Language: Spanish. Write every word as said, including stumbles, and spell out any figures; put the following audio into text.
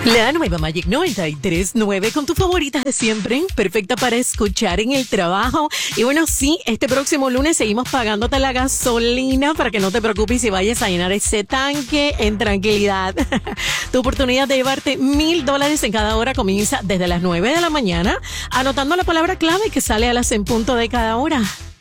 La nueva Magic noventa y tres punto nueve con tus favoritas de siempre, perfecta para escuchar en el trabajo. Y bueno, sí, este próximo lunes seguimos pagándote la gasolina para que no te preocupes y vayas a llenar ese tanque en tranquilidad. Tu oportunidad de llevarte mil dólares en cada hora comienza desde las nueve de la mañana, anotando la palabra clave que sale a las en punto de cada hora.